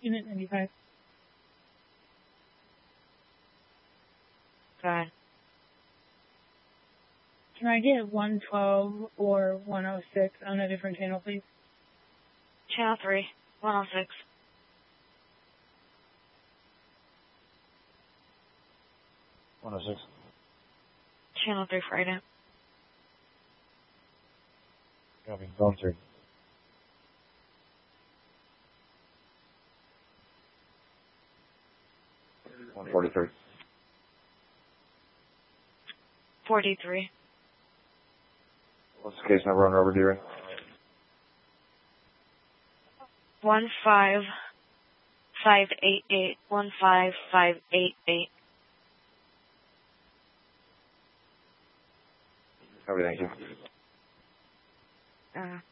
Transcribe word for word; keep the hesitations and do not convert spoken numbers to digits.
Unit ninety-five. Go ahead. Can I get one twelve or one oh six on a different channel, please? Channel three, one oh six. one oh six. Channel three Friday. Copy. Zone three. one forty-three. forty-three. What's the case number on Robert Deering? One five five eight eight one five five eight eight. Copy, thank you. Uh.